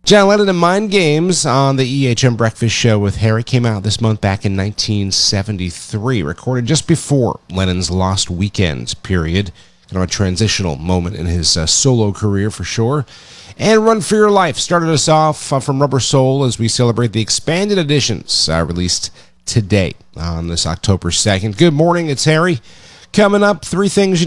John Lennon and Mind Games on the EHM Breakfast Show with Harry came out this month back in 1973, recorded just before Lennon's Lost Weekend period. Kind of a transitional moment in his solo career for sure. And Run For Your Life started us off from Rubber Soul as we celebrate the expanded editions released today on this October 2nd. Good morning, it's Harry. Coming up, three things you